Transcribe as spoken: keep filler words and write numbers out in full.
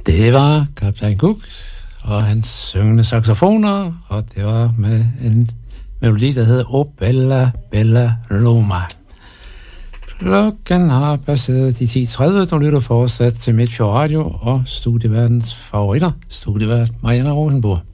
Det var Kaptajn Cook og hans syngende saxofoner, og det var med en melodi, der hedder O Bella Bella Loma. Klokken har passeret de ti tredive, du lytter fortsat til Midtfjord Radio og Studieverdens favoritter, Studievært Marianne Rosenborg.